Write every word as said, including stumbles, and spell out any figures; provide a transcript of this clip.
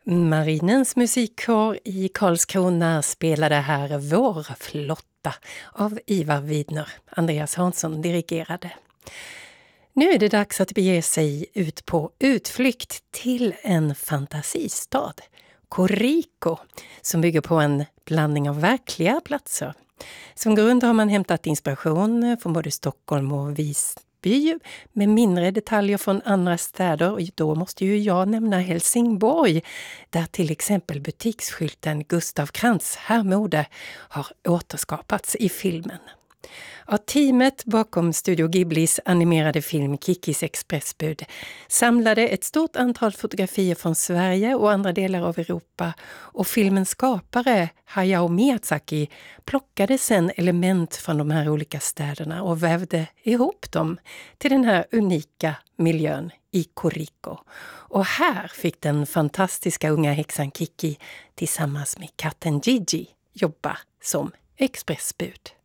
Marinens musikkår i Karlskrona spelade här Vår flotta av Ivar Widner. Andreas Hansson dirigerade. Nu är det dags att bege sig ut på utflykt till en fantasistad, Koriko, som bygger på en blandning av verkliga platser. Som grund har man hämtat inspiration från både Stockholm och Visby med mindre detaljer från andra städer, och då måste ju jag nämna Helsingborg, där till exempel butiksskylten Gustav Krantz härmode har återskapats i filmen. Ja, teamet bakom Studio Ghiblis animerade film Kikis expressbud samlade ett stort antal fotografier från Sverige och andra delar av Europa, och filmens skapare Hayao Miyazaki plockade sedan element från de här olika städerna och vävde ihop dem till den här unika miljön i Koriko. Och här fick den fantastiska unga häxan Kiki tillsammans med katten Gigi jobba som expressbud.